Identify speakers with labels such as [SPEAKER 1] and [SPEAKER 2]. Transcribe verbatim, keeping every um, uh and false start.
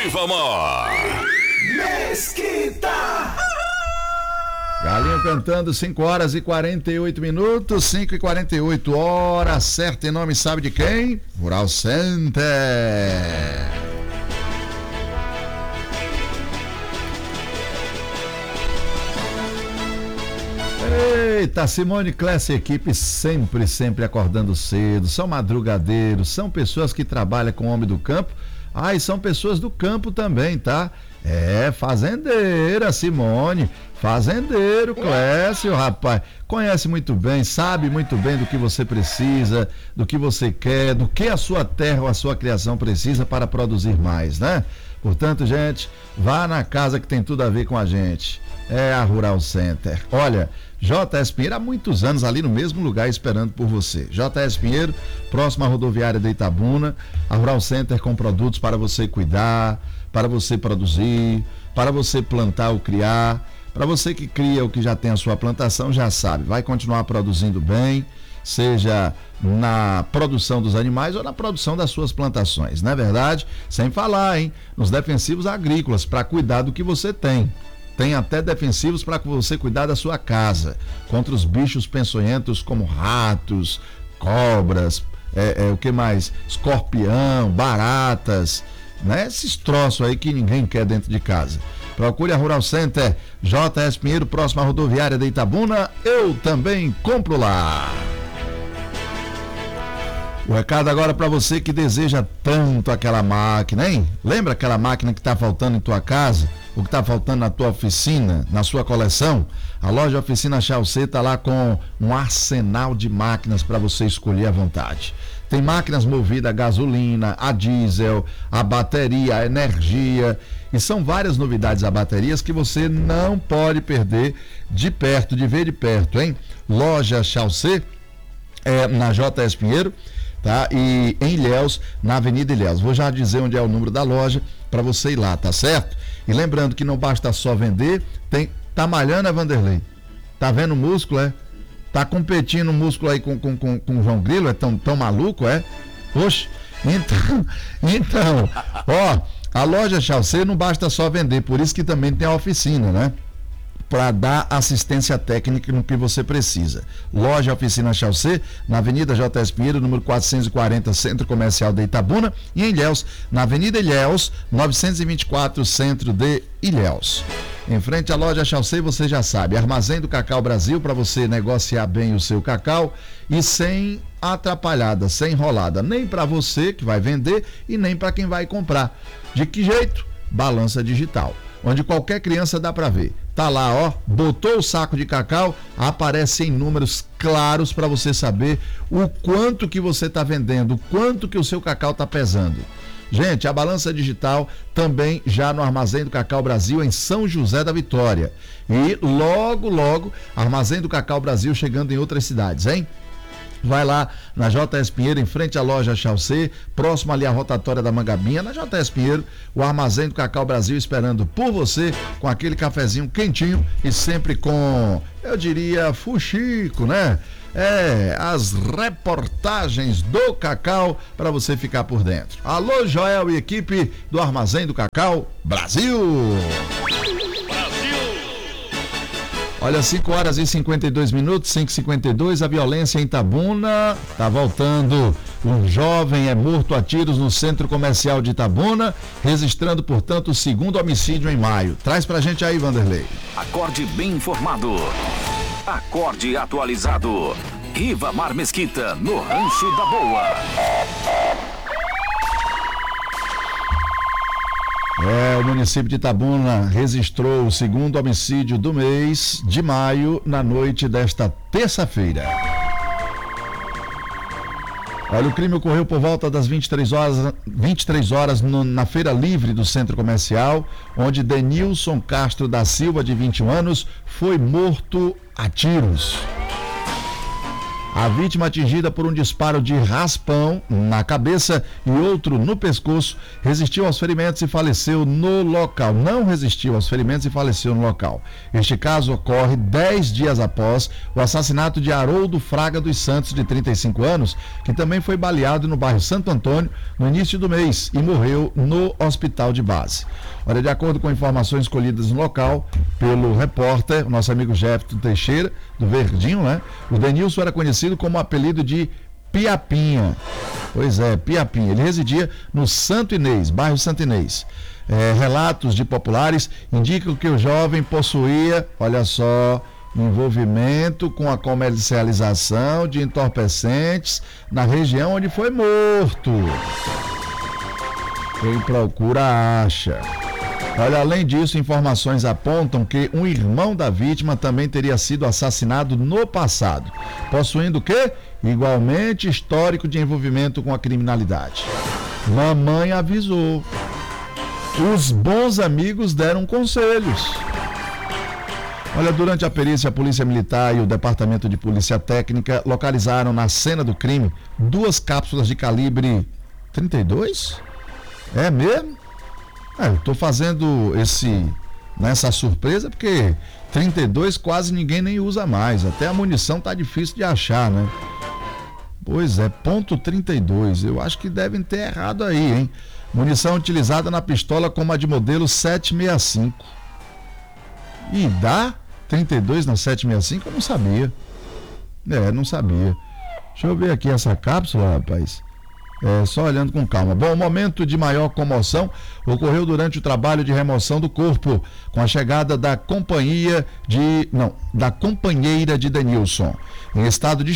[SPEAKER 1] Ribamar
[SPEAKER 2] Mesquita.
[SPEAKER 3] Galinho cantando, cinco horas e quarenta e oito minutos, cinco e quarenta e oito, hora certa, em nome sabe de quem? Rural Center. Eita, Simone Class e equipe sempre, sempre acordando cedo, são madrugadeiros, são pessoas que trabalham com o homem do campo, ah, e são pessoas do campo também, tá? É, fazendeira Simone, fazendeiro Clécio, rapaz, conhece muito bem, sabe muito bem do que você precisa, do que você quer, do que a sua terra ou a sua criação precisa para produzir mais, né? Portanto, gente, vá na casa que tem tudo a ver com a gente, é a Rural Center. Olha, J S Pinheiro há muitos anos ali no mesmo lugar esperando por você. J S Pinheiro, próxima à rodoviária de Itabuna, a Rural Center com produtos para você cuidar, para você produzir, para você plantar ou criar. Para você que cria ou que já tem a sua plantação, já sabe, vai continuar produzindo bem, seja na produção dos animais ou na produção das suas plantações, não é verdade? Sem falar, hein, nos defensivos agrícolas, para cuidar do que você tem. Tem até defensivos para você cuidar da sua casa, contra os bichos peçonhentos como ratos, cobras, é, é, o que mais? Escorpião, baratas, né? Esses troços aí que ninguém quer dentro de casa. Procure a Rural Center, J S Pinheiro, próxima à rodoviária de Itabuna, eu também compro lá. O recado agora para você que deseja tanto aquela máquina, hein? Lembra aquela máquina que está faltando em tua casa? O que está faltando na tua oficina, na sua coleção? A loja Oficina Chaussee está lá com um arsenal de máquinas para você escolher à vontade. Tem máquinas movidas a gasolina, a diesel, a bateria, a energia. E são várias novidades a baterias que você não pode perder de perto, de ver de perto, hein? Loja Chaussee, é, na J S Pinheiro, tá? E em Ilhéus, na Avenida Ilhéus. Vou já dizer onde é o número da loja para você ir lá, tá certo? E lembrando que não basta só vender, tem, tá malhando, é Vanderlei? Tá vendo o músculo, é? Tá competindo o músculo aí com, com, com, com o João Grilo, é tão, tão maluco, é? Oxe, então, então, ó, a loja Chaussee não basta só vender, por isso que também tem a oficina, né? Para dar assistência técnica no que você precisa. Loja Oficina Chaussee, na Avenida J S Pinheiro, número quatrocentos e quarenta, Centro Comercial de Itabuna, e em Ilhéus, na Avenida Ilhéus, novecentos e vinte e quatro, Centro de Ilhéus. Em frente à loja Chaussee, você já sabe, Armazém do Cacau Brasil, para você negociar bem o seu cacau e sem atrapalhada, sem enrolada, nem para você que vai vender e nem para quem vai comprar. De que jeito? Balança digital, onde qualquer criança dá para ver. Tá lá, ó, botou o saco de cacau, aparece em números claros para você saber o quanto que você está vendendo, o quanto que o seu cacau está pesando. Gente, a balança digital também já no Armazém do Cacau Brasil, em São José da Vitória. E logo, logo, Armazém do Cacau Brasil chegando em outras cidades, hein? Vai lá na J S Pinheiro, em frente à loja Chaussee, próximo ali à rotatória da Mangabinha, na J S Pinheiro, o Armazém do Cacau Brasil esperando por você, com aquele cafezinho quentinho e sempre com, eu diria, fuxico, né? É, as reportagens do cacau para você ficar por dentro. Alô, Joel e equipe do Armazém do Cacau Brasil! Olha, cinco horas e cinquenta e dois minutos, cinco e cinquenta e dois, a violência em Itabuna, tá voltando. Um jovem é morto a tiros no centro comercial de Itabuna, registrando, portanto, o segundo homicídio em maio. Traz pra gente aí, Vanderlei.
[SPEAKER 1] Acorde bem informado. Acorde atualizado. Ribamar Mesquita, no Rancho da Boa.
[SPEAKER 3] É, o município de Itabuna registrou o segundo homicídio do mês de maio na noite desta terça-feira. Olha, o crime ocorreu por volta das vinte e três horas, vinte e três horas no, na Feira Livre do Centro Comercial, onde Denilson Castro da Silva, de vinte e um anos, foi morto a tiros. A vítima atingida por um disparo de raspão na cabeça e outro no pescoço resistiu aos ferimentos e faleceu no local. Não resistiu aos ferimentos e faleceu no local. Este caso ocorre dez dias após o assassinato de Haroldo Fraga dos Santos, de trinta e cinco anos, que também foi baleado no bairro Santo Antônio no início do mês e morreu no hospital de base. Olha, de acordo com informações colhidas no local pelo repórter, nosso amigo Jefferson Teixeira, do Verdinho, né? O Denilson era conhecido como apelido de Piapinha. Pois é, Piapinha. Ele residia no Santo Inês, bairro Santo Inês. É, relatos de populares indicam que o jovem possuía, olha só, envolvimento com a comercialização de entorpecentes na região onde foi morto. Quem procura acha. Olha, além disso, informações apontam que um irmão da vítima também teria sido assassinado no passado, possuindo o quê? Igualmente histórico de envolvimento com a criminalidade. Mamãe avisou. Os bons amigos deram conselhos. Olha, durante a perícia, a Polícia Militar e o Departamento de Polícia Técnica localizaram na cena do crime duas cápsulas de calibre trinta e dois? É mesmo? É, eu tô fazendo esse, nessa surpresa porque trinta e dois quase ninguém nem usa mais. Até a munição tá difícil de achar, né? Pois é, ponto trinta e dois. Eu acho que devem ter errado aí, hein? Munição utilizada na pistola como a de modelo sete sessenta e cinco. E dá trinta e dois na sete sessenta e cinco? Eu não sabia. É, não sabia. Deixa eu ver aqui essa cápsula, rapaz. É, só olhando com calma. Bom, o momento de maior comoção ocorreu durante o trabalho de remoção do corpo, com a chegada da companhia de, não, da companheira de Denilson, em estado de